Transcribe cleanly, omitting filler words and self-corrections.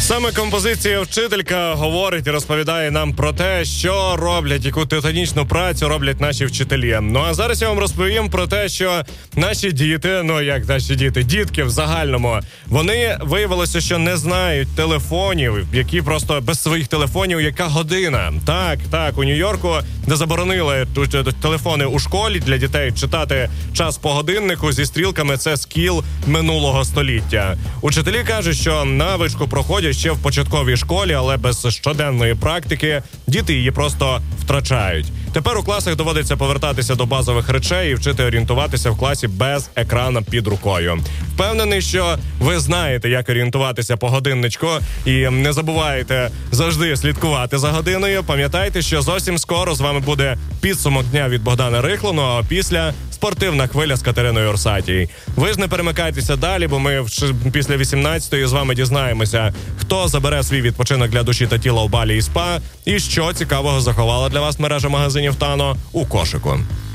Саме композиція «Вчителька» говорить і розповідає нам про те, що роблять, яку титанічну працю роблять наші вчителі. Ну а зараз я вам розповім про те, що наші діти, дітки в загальному, вони виявилося, що не знають телефонів, які просто без своїх телефонів, яка година. Так, у Нью-Йорку, де заборонили телефони у школі для дітей читати час по годиннику зі стрілками, це скіл минулого століття. Учителі кажуть, що навичку проходять ще в початковій школі, але без щоденної практики діти її просто втрачають. Тепер у класах доводиться повертатися до базових речей і вчити орієнтуватися в класі без екрана під рукою. Впевнений, що ви знаєте, як орієнтуватися по годинничку і не забувайте завжди слідкувати за годиною. Пам'ятайте, що зовсім скоро з вами буде підсумок дня від Богдана Рихлу, а після спортивна хвиля з Катериною Орсатій. Ви ж не перемикайтеся далі, бо ми після 18-ї з вами дізнаємося, хто забере свій відпочинок для душі та тіла у Балі і СПА і що цікавого заховала для вас мережа магазинів Тано у кошику.